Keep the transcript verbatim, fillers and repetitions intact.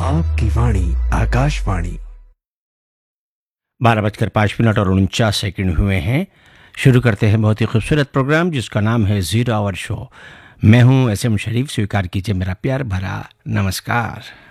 आपकी वाणी आकाशवाणी। बारह बजकर पाँच मिनट और उनचास सेकंड हुए हैं। शुरू करते हैं बहुत ही खूबसूरत प्रोग्राम जिसका नाम है ज़ीरो आवर शो। मैं हूं एस एम शरीफ, स्वीकार कीजिए मेरा प्यार भरा नमस्कार।